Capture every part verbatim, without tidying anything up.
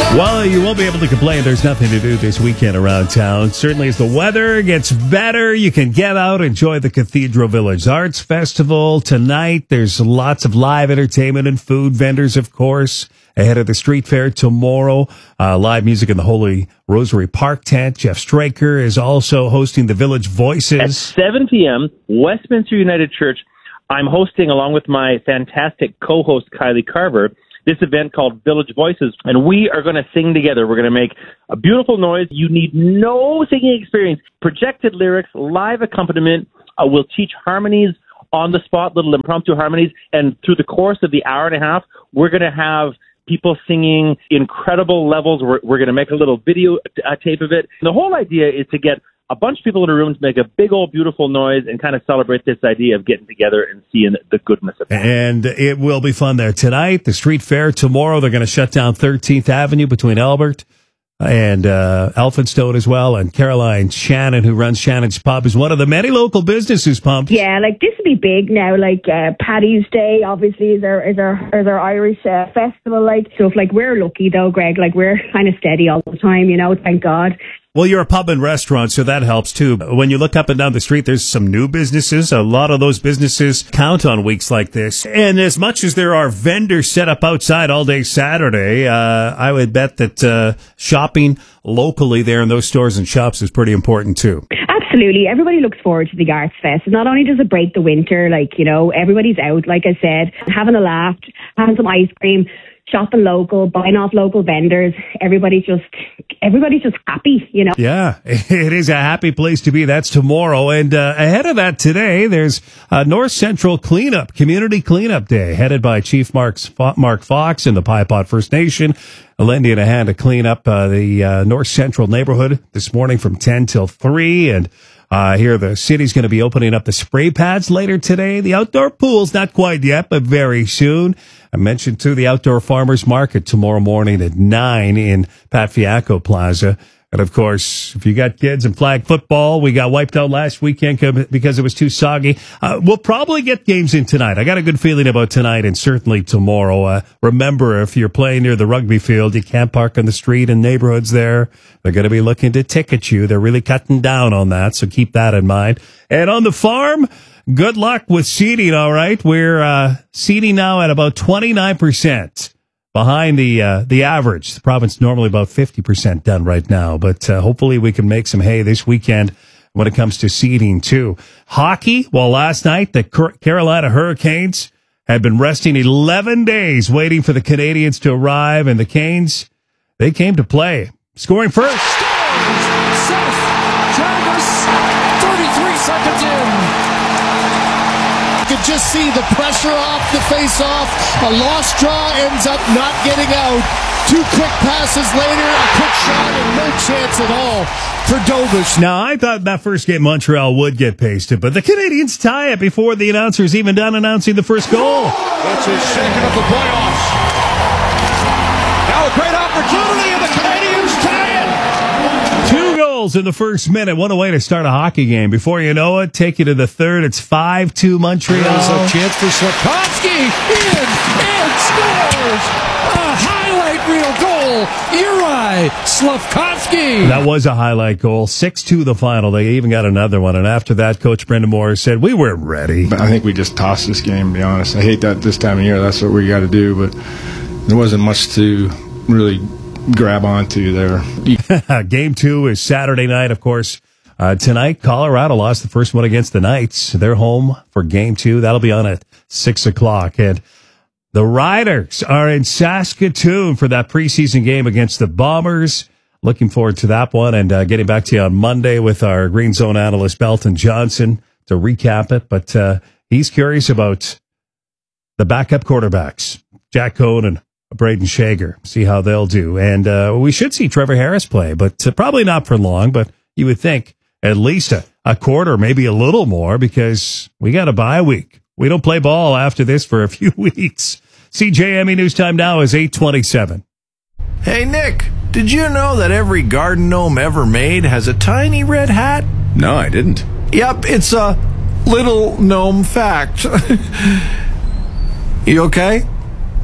Well, you won't be able to complain. There's nothing to do this weekend around town. Certainly as the weather gets better, you can get out, enjoy the Cathedral Village Arts Festival tonight. There's lots of live entertainment and food vendors, of course, ahead of the street fair tomorrow. Uh, live music in the Holy Rosary Park tent. Jeff Straker is also hosting the Village Voices. At seven p.m., Westminster United Church, I'm hosting, along with my fantastic co-host Kylie Carver, this event called Village Voices, and we are going to sing together. We're going to make a beautiful noise. You need no singing experience. Projected lyrics, live accompaniment. Uh, we'll teach harmonies on the spot, little impromptu harmonies, and through the course of the hour and a half, we're going to have people singing incredible levels. We're, we're going to make a little video uh, tape of it. The whole idea is to get a bunch of people in a room to make a big old beautiful noise and kind of celebrate this idea of getting together and seeing the goodness of it. And it will be fun there tonight. The street fair tomorrow. They're going to shut down thirteenth Avenue between Albert and uh, Elphinstone as well. And Caroline Shannon, who runs Shannon's Pub, is one of the many local businesses, Pump. Yeah, like this will be big now. Like uh, Paddy's Day, obviously, is our is our is our Irish uh, festival. Like so, if like we're lucky though, Greg. Like we're kind of steady all the time, you know. Thank God. Well, you're a pub and restaurant, so that helps too. When you look up and down the street, there's some new businesses. A lot of those businesses count on weeks like this. And as much as there are vendors set up outside all day Saturday, uh, I would bet that uh, shopping locally there in those stores and shops is pretty important too. Absolutely. Everybody looks forward to the Arts Fest. Not only does it break the winter, like, you know, everybody's out, like I said, having a laugh, having some ice cream, shopping local, buying off local vendors. Everybody's just, everybody's just happy, you know. Yeah, it is a happy place to be. That's tomorrow. And uh, ahead of that today, there's uh, North Central Cleanup, Community Cleanup Day, headed by Chief Mark's, Mark Fox and the Pye Pot First Nation, lending a hand to clean up uh, the uh, North Central neighborhood this morning from ten till three. And Uh, here, the city's going to be opening up the spray pads later today. The outdoor pools, not quite yet, but very soon. I mentioned, too, the outdoor farmers market tomorrow morning at nine in Pat Fiacco Plaza. And, of course, if you got kids in flag football, we got wiped out last weekend because it was too soggy. Uh, we'll probably get games in tonight. I got a good feeling about tonight and certainly tomorrow. Uh, remember, if you're playing near the rugby field, you can't park on the street in neighborhoods there. They're going to be looking to ticket you. They're really cutting down on that, so keep that in mind. And on the farm, good luck with seeding, all right? We're uh, seeding now at about twenty-nine percent. Behind the uh, the average. The province normally about fifty percent done right now, but uh, hopefully we can make some hay this weekend when it comes to seeding too. Hockey, well, last night the Carolina Hurricanes had been resting eleven days waiting for the Canadians to arrive, and the Canes, they came to play. Scoring first. Seth Jarvis, thirty-three seconds in. You could just see the pressure off the face-off. A lost draw ends up not getting out. Two quick passes later, a quick shot, and no chance at all for Dovish. Now, I thought that first game Montreal would get pasted, but the Canadians tie it before the announcer's even done announcing the first goal. It's his second of the playoffs. Now a great opportunity, and the Canadians tie it. Two goals in the first minute. What a way to start a hockey game. Before you know it, take you to the third. It's five two Montreal. There's a chance for Slafkovsky. In and scores. A highlight reel goal. Uri Slafkovsky. That was a highlight goal. six two the final. They even got another one. And after that, Coach Brendan Moore said, we weren't ready. But I think we just tossed this game, to be honest. I hate that this time of year. That's what we got to do. But there wasn't much to really grab onto there. Game two is Saturday night, of course. Uh, tonight, Colorado lost the first one against the Knights. They're home for game two. That'll be on at six o'clock. And the Riders are in Saskatoon for that preseason game against the Bombers. Looking forward to that one and uh, getting back to you on Monday with our Green Zone analyst, Belton Johnson, to recap it. But uh, he's curious about the backup quarterbacks, Jack Cohn and Braden Shager, see how they'll do. And uh, we should see Trevor Harris play, but uh, probably not for long. But you would think at least a, a quarter, maybe a little more, because we got a bye week. We don't play ball after this for a few weeks. C J M E News Time now is eight twenty-seven. Hey, Nick, did you know that every garden gnome ever made has a tiny red hat? No, I didn't. Yep, it's a little gnome fact. You okay?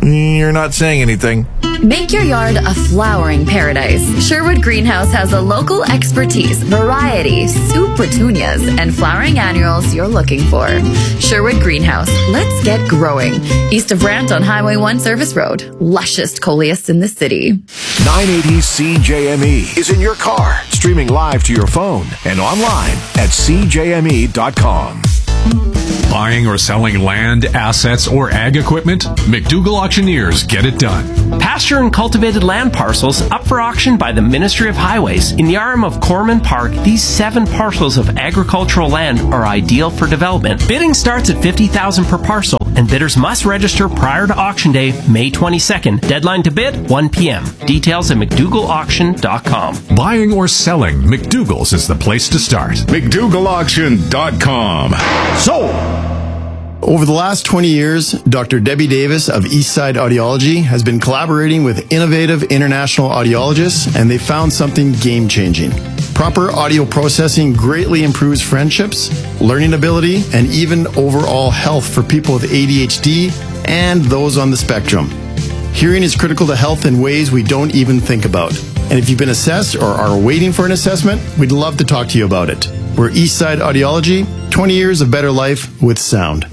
You're not saying anything. Make your yard a flowering paradise. Sherwood Greenhouse has a local expertise, variety, super petunias, and flowering annuals you're looking for. Sherwood Greenhouse. Let's get growing. East of Brant on Highway one Service Road. Lushest coleus in the city. nine eighty C J M E is in your car, streaming live to your phone and online at c j m e dot com. Buying or selling land, assets, or ag equipment? McDougall Auctioneers get it done. Pasture and cultivated land parcels up for auction by the Ministry of Highways. In the arm of Corman Park, these seven parcels of agricultural land are ideal for development. Bidding starts at fifty thousand dollars per parcel, and bidders must register prior to auction day, May twenty-second. Deadline to bid, one p.m. Details at mcdougall auction dot com. Buying or selling, McDougall's is the place to start. mcdougall auction dot com. So, over the last twenty years, Doctor Debbie Davis of Eastside Audiology has been collaborating with innovative international audiologists, and they found something game-changing. Proper audio processing greatly improves friendships, learning ability, and even overall health for people with A D H D and those on the spectrum. Hearing is critical to health in ways we don't even think about. And if you've been assessed or are waiting for an assessment, we'd love to talk to you about it. We're Eastside Audiology, twenty years of better life with sound.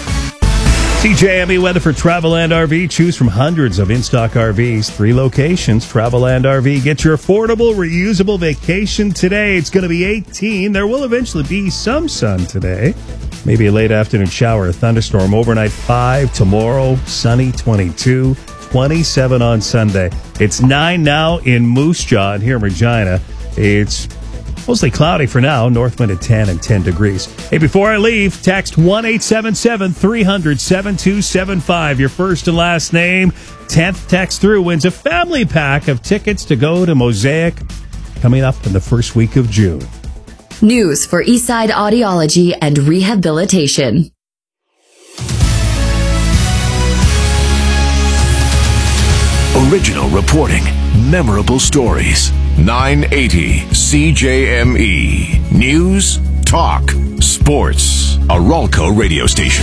C J M E weather for Travelland R V. Choose from hundreds of in-stock R Vs. Three locations. Travelland R V. Get your affordable, reusable vacation today. It's going to be eighteen. There will eventually be some sun today. Maybe a late afternoon shower, a thunderstorm. Overnight five. Tomorrow, sunny twenty-two. twenty-seven on Sunday. It's nine now in Moose Jaw, and here in Regina, it's mostly cloudy for now. North wind at ten and ten degrees. Hey, before I leave, text one eight seven seven, three hundred, seven two seven five. Your first and last name. tenth text through wins a family pack of tickets to go to Mosaic coming up in the first week of June. News for Eastside Audiology and Rehabilitation. Original reporting, memorable stories. nine eighty C J M E. News, talk, sports. A Ralco radio station.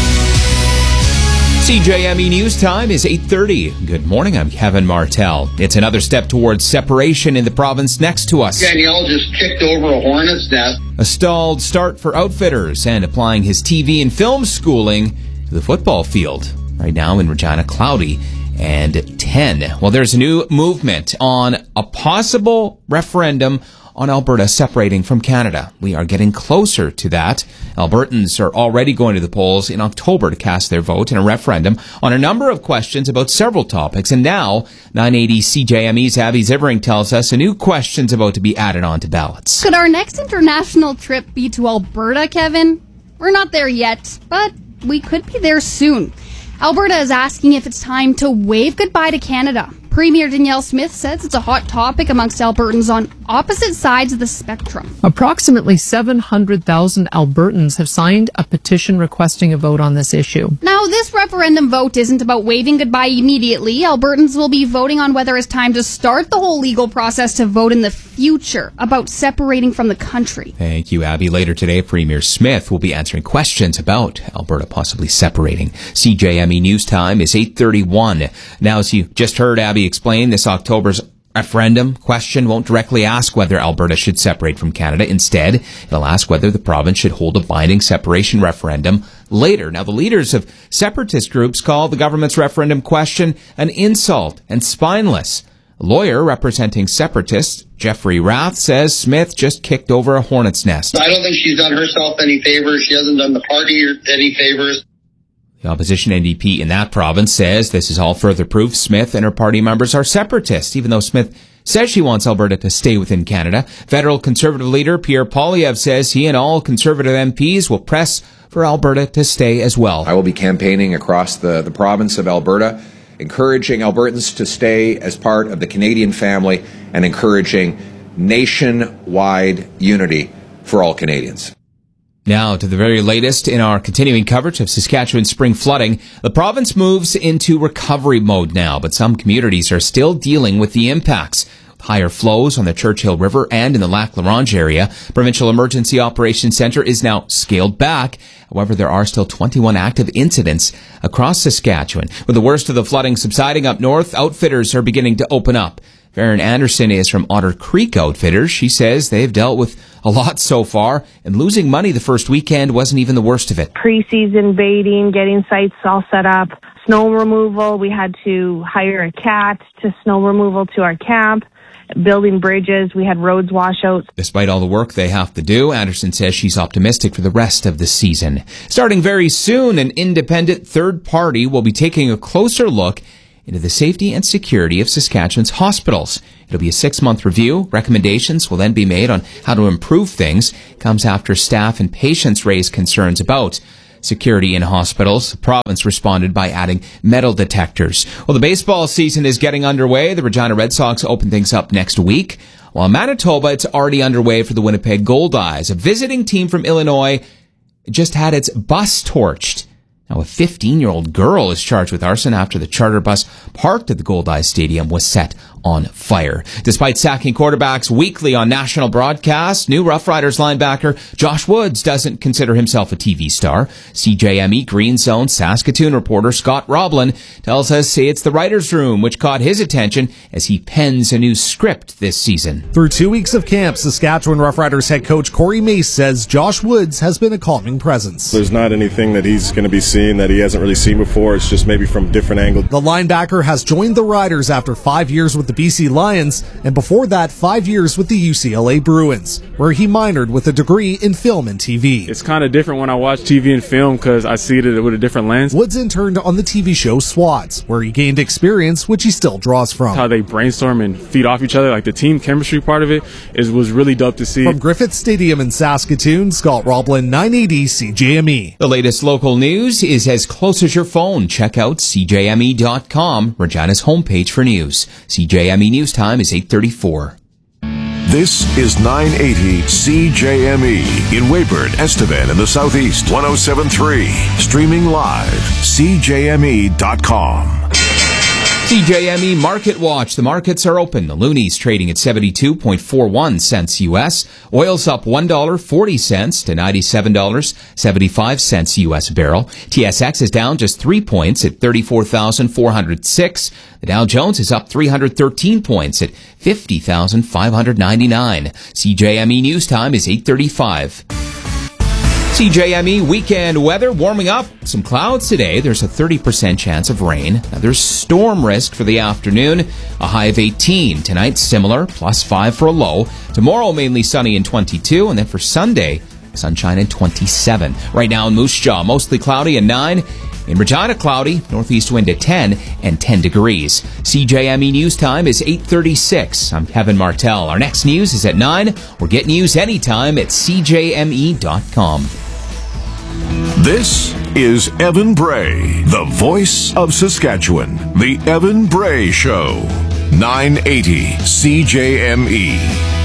C J M E News Time is eight thirty. Good morning, I'm Kevin Martell. It's another step towards separation in the province next to us. Danielle just kicked over a hornet's nest. A stalled start for Outfitters and applying his T V and film schooling to the football field. Right now in Regina, cloudy and ten. Well, there's a new movement on a possible referendum on Alberta separating from Canada. We are getting closer to that. Albertans are already going to the polls in October to cast their vote in a referendum on a number of questions about several topics. And now, nine eighty C J M E's Abby Zivering tells us a new question's about to be added onto ballots. Could our next international trip be to Alberta, Kevin? We're not there yet, but we could be there soon. Alberta is asking if it's time to wave goodbye to Canada. Premier Danielle Smith says it's a hot topic amongst Albertans on opposite sides of the spectrum. Approximately seven hundred thousand Albertans have signed a petition requesting a vote on this issue. Now, this referendum vote isn't about waving goodbye immediately. Albertans will be voting on whether it's time to start the whole legal process to vote in the future about separating from the country. Thank you, Abby. Later today, Premier Smith will be answering questions about Alberta possibly separating. C J M E News Time is eight thirty-one. Now, as you just heard Abby explain, this October's referendum question won't directly ask whether Alberta should separate from Canada. Instead, it'll ask whether the province should hold a binding separation referendum later. Now, the leaders of separatist groups call the government's referendum question an insult and spineless. A lawyer representing separatists, Jeffrey Rath, says Smith just kicked over a hornet's nest. I don't think she's done herself any favors. She hasn't done the party any favors. The opposition N D P in that province says this is all further proof Smith and her party members are separatists, even though Smith says she wants Alberta to stay within Canada. Federal Conservative leader Pierre Poilievre says he and all Conservative M Ps will press for Alberta to stay as well. I will be campaigning across the, the province of Alberta, encouraging Albertans to stay as part of the Canadian family and encouraging nationwide unity for all Canadians. Now to the very latest in our continuing coverage of Saskatchewan spring flooding. The province moves into recovery mode now, but some communities are still dealing with the impacts. higher flows on the Churchill River and in the Lac La Ronge area. Provincial Emergency Operations Centre is now scaled back. However, there are still twenty-one active incidents across Saskatchewan. With the worst of the flooding subsiding up north, outfitters are beginning to open up. Farron Anderson is from Otter Creek Outfitters. She says they've dealt with a lot so far, and losing money the first weekend wasn't even the worst of it. Pre-season baiting, getting sites all set up, snow removal. We had to hire a cat to snow removal to our camp. Building bridges, we had roads washouts. Despite all the work they have to do, Anderson says she's optimistic for the rest of the season. Starting very soon, an independent third party will be taking a closer look into the safety and security of Saskatchewan's hospitals. It'll be a six-month review. Recommendations will then be made on how to improve things. It comes after staff and patients raised concerns about security in hospitals. The province responded by adding metal detectors. Well, the baseball season is getting underway. The Regina Red Sox open things up next week. While Manitoba, it's already underway for the Winnipeg Goldeyes. A visiting team from Illinois just had its bus torched. Now, a fifteen-year-old girl is charged with arson after the charter bus parked at the Goldeyes Stadium was set on fire. Despite sacking quarterbacks weekly on national broadcasts, new Rough Riders linebacker Josh Woods doesn't consider himself a T V star. C J M E Green Zone Saskatoon reporter Scott Roblin tells us it's the writer's room which caught his attention as he pens a new script this season. Through two weeks of camp, Saskatchewan Rough Riders head coach Corey Mace says Josh Woods has been a calming presence. There's not anything that he's going to be seeing that he hasn't really seen before. It's just maybe from different angles. The linebacker has joined the Riders after five years with the B C Lions, and before that, five years with the U C L A Bruins, where he minored with a degree in film and T V. It's kind of different when I watch T V and film because I see it with a different lens. Woods interned on the T V show SWATs, where he gained experience, which he still draws from. How they brainstorm and feed off each other, like the team chemistry part of it, is was really dope to see. From Griffith Stadium in Saskatoon, Scott Roblin, nine eighty C J M E. The latest local news is as close as your phone. Check out C J M E dot com, Regina's homepage for news. C J M E News Time is eight thirty-four. This is nine eighty C J M E in Weyburn, Estevan in the Southeast, one oh seven point three. Streaming live, C J M E dot com. C J M E Market Watch. The markets are open. The Looney's trading at seventy-two point four one cents U S. Oil's up one dollar and forty cents to ninety-seven dollars and seventy-five cents U S a barrel. T S X is down just three points at thirty-four thousand four hundred six. The Dow Jones is up three hundred thirteen points at fifty thousand five hundred ninety-nine. C J M E News Time is eight thirty-five. C J M E weekend weather warming up. Some clouds today. There's a thirty percent chance of rain. Now, there's storm risk for the afternoon. A high of eighteen. Tonight, similar, plus five for a low. Tomorrow, mainly sunny and twenty-two. And then for Sunday, sunshine and twenty-seven. Right now in Moose Jaw, mostly cloudy and nine. In Regina, cloudy, northeast wind at ten and ten degrees. C J M E News Time is eight thirty-six. I'm Kevin Martell. Our next news is at nine. Or get news anytime at C J M E dot com. This is Evan Bray, the voice of Saskatchewan. The Evan Bray Show. nine eighty C J M E.